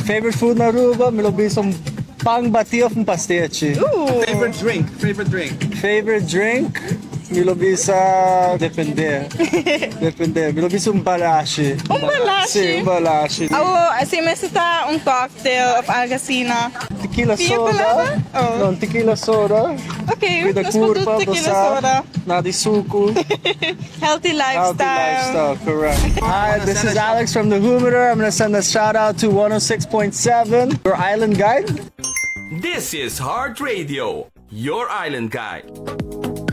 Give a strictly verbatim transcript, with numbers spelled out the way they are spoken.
Favorite food na Aruba? Me lo bisong pang batio from pastiche. Ooh. Favorite drink? Favorite drink? Favorite drink? Me lo bisa depende. Depende. Me lo bisa um balashi. Um balashi? Sim, um balashi. Oh, assim, mas está um cocktail of Algacina. Tequila Tinha soda? palavra? Oh. Não, tequila soda. Okay, With a nós curva, produtos tequila basta, soda. nada de suco. Healthy lifestyle. Healthy lifestyle, correct. Hi, this is Alex from the Humidor. I'm gonna send a shout out to one oh six point seven, your island guide. This is Heart Radio, your island guide.